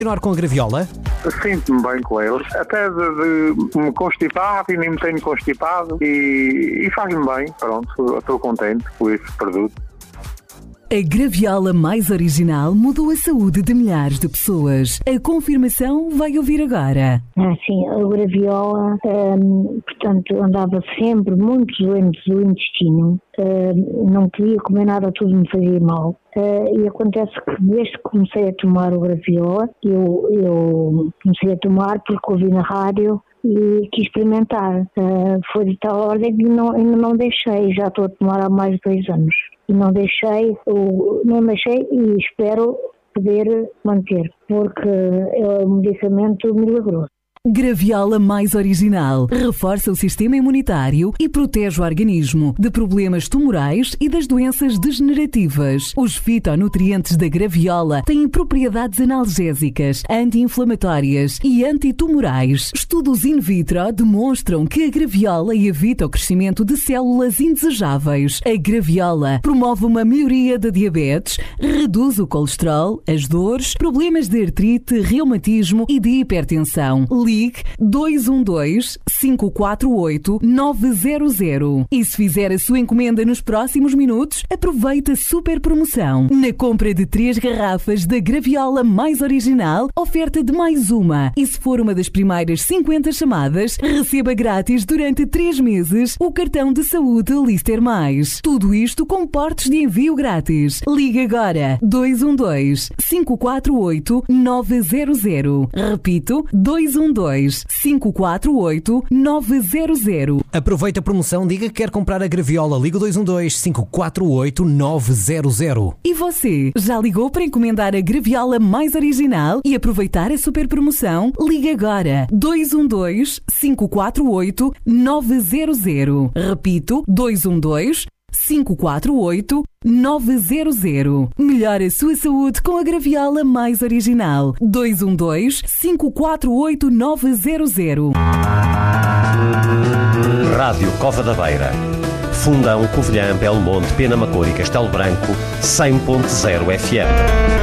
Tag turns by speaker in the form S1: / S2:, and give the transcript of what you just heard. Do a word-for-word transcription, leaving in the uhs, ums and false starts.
S1: Continuar com a graviola?
S2: Sinto-me bem com eles, até de, de me constipar e nem me tenho constipado e, e faz-me bem, pronto, estou contente com esse produto.
S3: A graviola mais original mudou a saúde de milhares de pessoas. A confirmação vai ouvir agora.
S4: Ah, sim, a graviola, hum, portanto, andava sempre muito doente do intestino, hum, não podia comer nada, tudo me fazia mal. Uh, e acontece que desde que comecei a tomar o graviola, eu, eu comecei a tomar porque ouvi na rádio e quis experimentar. Uh, foi de tal ordem que não, ainda não deixei, já estou a tomar há mais de dois anos. E não deixei, ou, não deixei e espero poder manter, porque é um medicamento milagroso.
S3: Graviola mais original reforça o sistema imunitário e protege o organismo de problemas tumorais e das doenças degenerativas. Os fitonutrientes da graviola têm propriedades analgésicas, anti-inflamatórias e antitumorais. Estudos in vitro demonstram que a graviola evita o crescimento de células indesejáveis. A graviola promove uma melhoria da diabetes, reduz o colesterol, as dores, problemas de artrite, reumatismo e de hipertensão. Ligue dois um dois, cinco quatro oito, nove zero zero. E se fizer a sua encomenda nos próximos minutos, aproveita a super promoção. Na compra de três garrafas da graviola mais original, oferta de mais uma. E se for uma das primeiras cinquenta chamadas, receba grátis durante três meses o cartão de saúde Lister Mais. Tudo isto com portos de envio grátis. Ligue agora dois um dois, cinco quatro oito, nove zero zero. Repito, dois um dois, cinco quatro oito, nove zero zero.
S1: Aproveita a promoção, diga que quer comprar a graviola. Liga dois um dois, cinco quatro oito, nove zero zero.
S3: E você, já ligou para encomendar a graviola mais original e aproveitar a super promoção? Liga agora dois um dois, cinco quatro oito, nove zero zero. Repito, dois um dois, cinco quatro oito, nove zero zero. Melhore a sua saúde com a graviola mais original. dois um dois, cinco quatro oito, nove zero zero.
S5: Rádio Cova da Beira. Fundão, Covilhã, Belmonte, Penamacor e Castelo Branco, cem ponto zero F M.